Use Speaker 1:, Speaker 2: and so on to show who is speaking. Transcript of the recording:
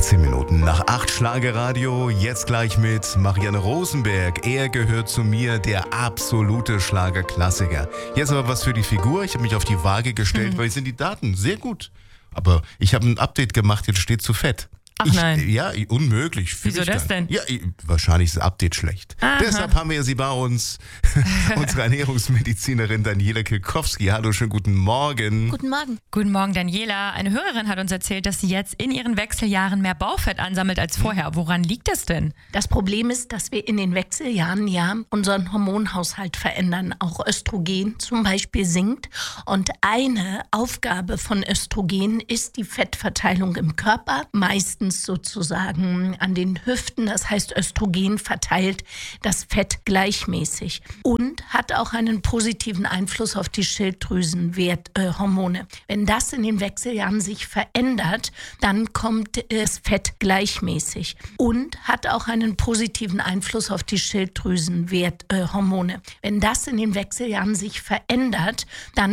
Speaker 1: 18 Minuten nach 8 Schlagerradio. Jetzt gleich mit Marianne Rosenberg. Er gehört zu mir, der absolute Schlagerklassiker. Jetzt aber was für die Figur. Ich habe mich auf die Waage gestellt, weil sind die Daten sehr gut. Aber ich habe ein Update gemacht, jetzt steht zu fett.
Speaker 2: Ach nein.
Speaker 1: Ja, unmöglich.
Speaker 2: Wieso das denn?
Speaker 1: Ja, wahrscheinlich ist das Update schlecht.
Speaker 2: Aha.
Speaker 1: Deshalb haben wir sie bei uns. Unsere Ernährungsmedizinerin Daniela Kilkowski. Hallo, schönen guten Morgen.
Speaker 3: Guten Morgen.
Speaker 2: Guten Morgen, Daniela. Eine Hörerin hat uns erzählt, dass sie jetzt in ihren Wechseljahren mehr Bauchfett ansammelt als vorher. Woran liegt das denn?
Speaker 3: Das Problem ist, dass wir in den Wechseljahren ja unseren Hormonhaushalt verändern. Auch Östrogen zum Beispiel sinkt. Und eine Aufgabe von Östrogen ist die Fettverteilung im Körper. Meistens sozusagen an den Hüften. Das heißt, Östrogen verteilt das Fett gleichmäßig und hat auch einen positiven Einfluss auf die Schilddrüsenhormone. Wenn das in den Wechseljahren sich verändert, dann kommt das Fett gleichmäßig und hat auch einen positiven Einfluss auf die Schilddrüsenhormone. Wenn das in den Wechseljahren sich verändert, dann